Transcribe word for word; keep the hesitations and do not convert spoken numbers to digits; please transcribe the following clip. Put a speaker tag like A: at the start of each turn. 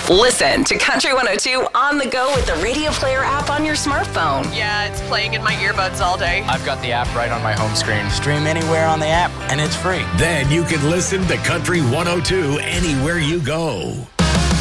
A: Listen to Country one oh two on the go with the Radio Player app on your smartphone.
B: Yeah, it's playing in my earbuds all day.
C: I've got the app right on my home screen. Stream anywhere on the app, and it's free.
D: Then you can listen to Country one oh two anywhere you go.